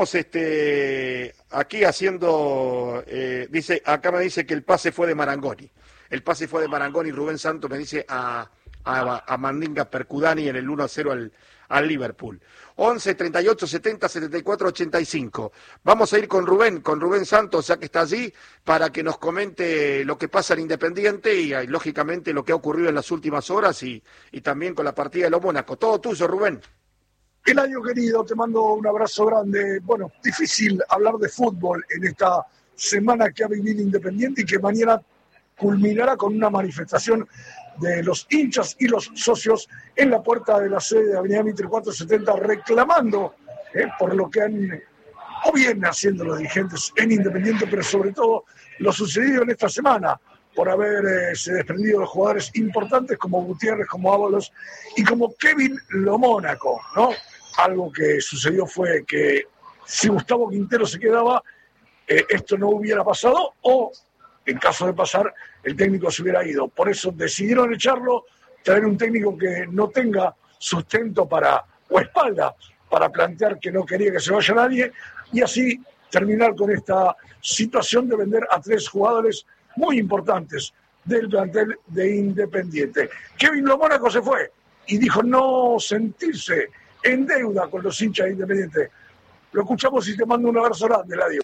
Aquí haciendo, acá me dice que el pase fue de Marangoni. El pase fue de Marangoni, Rubén Santos me dice a Mandinga Percudani en el 1-0 al Liverpool. 11, 38, 70, 74, 85. Vamos a ir con Rubén Santos, ya que está allí, para que nos comente lo que pasa en Independiente y lógicamente lo que ha ocurrido en las últimas horas y también con la partida de los Mónaco. Todo tuyo, Rubén. Eladio querido, te mando un abrazo grande. Bueno, difícil hablar de fútbol en esta semana que ha vivido Independiente y que mañana culminará con una manifestación de los hinchas y los socios en la puerta de la sede de Avenida Mitre 470 reclamando por lo que han o bien haciendo los dirigentes en Independiente, pero sobre todo lo sucedido en esta semana por haberse desprendido de jugadores importantes como Gutiérrez, como Ábalos y como Kevin Lomónaco, ¿no? Algo que sucedió fue que si Gustavo Quintero se quedaba, esto no hubiera pasado o, en caso de pasar, el técnico se hubiera ido. Por eso decidieron echarlo, traer un técnico que no tenga sustento o espalda para plantear que no quería que se vaya nadie y así terminar con esta situación de vender a 3 jugadores muy importantes del plantel de Independiente. Kevin Lomónaco se fue y dijo no sentirse en deuda con los hinchas de Independiente. Lo escuchamos y te mando un abrazo grande, Eladio.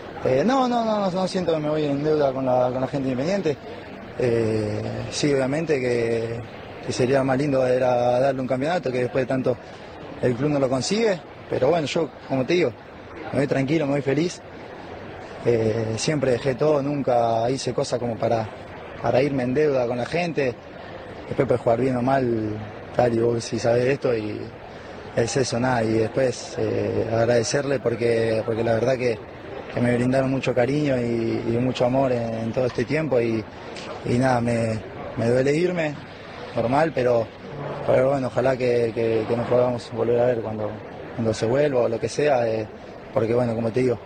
No siento que me voy en deuda con la gente Independiente. Sí, obviamente que sería más lindo era darle un campeonato, que después de tanto el club no lo consigue, pero bueno, yo, como te digo, me voy tranquilo, me voy feliz. Siempre dejé todo, nunca hice cosas como para irme en deuda con la gente. Después puede jugar bien o mal, tal, y vos si sabés esto y es eso, nada, y después agradecerle porque la verdad que me brindaron mucho cariño y mucho amor en todo este tiempo y nada, me duele irme, normal, pero bueno, ojalá que nos podamos volver a ver cuando se vuelva o lo que sea, porque bueno, como te digo,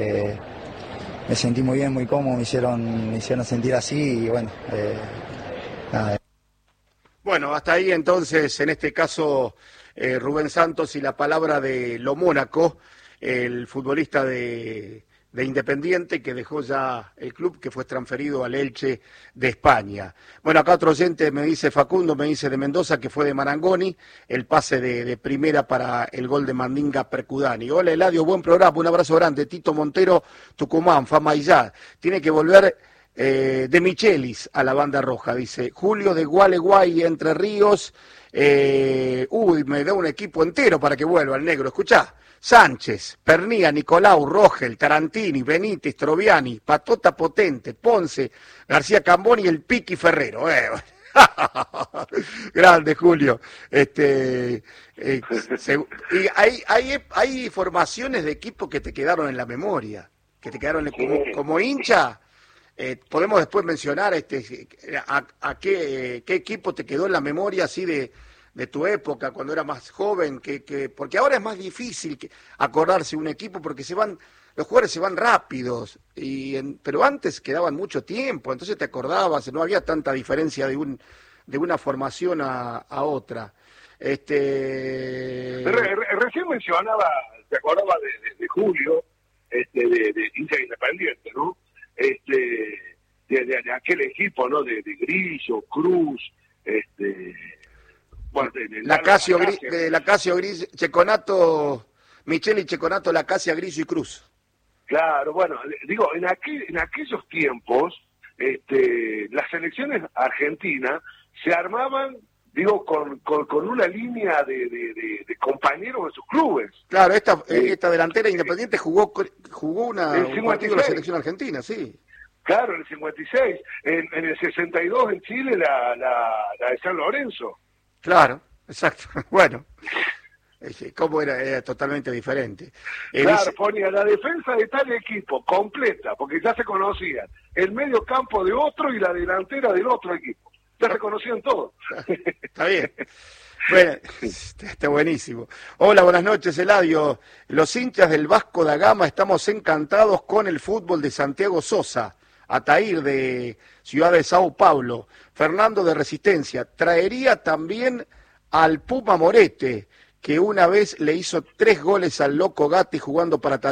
me sentí muy bien, muy cómodo, me hicieron sentir así y bueno, nada. Bueno, hasta ahí entonces, en este caso, Rubén Santos y la palabra de Lomónaco, el futbolista de Independiente que dejó ya el club, que fue transferido al Elche de España. Bueno, acá otro oyente me dice, Facundo, me dice de Mendoza, que fue de Marangoni, el pase de primera para el gol de Mandinga Percudani. Hola Eladio, buen programa, un abrazo grande. Tito Montero, Tucumán, Famaillá, tiene que volver de Michelis a la banda roja, dice Julio de Gualeguay, Entre Ríos. Me da un equipo entero para que vuelva el negro, escuchá. Sánchez, Pernía, Nicolau, Rogel, Tarantini, Benítez, Troviani, Patota Potente, Ponce, García Camboni y el Piqui Ferrero. Grande, Julio. Y hay formaciones de equipo que te quedaron en la memoria, que te quedaron como hincha. Podemos después mencionar a qué equipo te quedó en la memoria así de tu época, cuando era más joven, porque ahora es más difícil acordarse un equipo porque los jugadores se van rápidos, pero antes quedaban mucho tiempo, entonces te acordabas, no había tanta diferencia de una formación a otra. Recién mencionaba, te acordaba de Julio, de hincha Independiente, ¿no? De aquel equipo, ¿no? De Grillo, Cruz, bueno, Lacasio Gris, Checonato, Micheli, Checonato, Lacasia, Grillo y Cruz. Claro, bueno, digo, en aquellos tiempos, las selecciones argentinas se armaban, digo, con una línea de compañeros de sus clubes. Claro, esta delantera Independiente jugó un partido de la selección argentina, sí. Claro, en el 56, en el 62 en Chile la de San Lorenzo. Claro, exacto. Bueno, cómo era totalmente diferente. Claro, ponía la defensa de tal equipo completa, porque ya se conocían el medio campo de otro y la delantera del otro equipo. Ya se conocían todos. Está bien. Bueno, está buenísimo. Hola, buenas noches, Eladio. Los hinchas del Vasco da Gama estamos encantados con el fútbol de Santiago Sosa, Ataír de Ciudad de Sao Paulo, Fernando de Resistencia. Traería también al Puma Morete, que una vez le hizo 3 goles al Loco Gatti jugando para